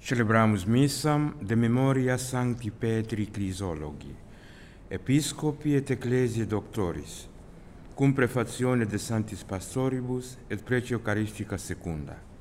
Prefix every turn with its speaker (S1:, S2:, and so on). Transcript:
S1: Celebramus missam de memoria Sancti Petri Chrysologi, Episcopi et Ecclesiae Doctoris, cum prefazione de Sanctis Pastoribus et Precio Eucharistica Secunda.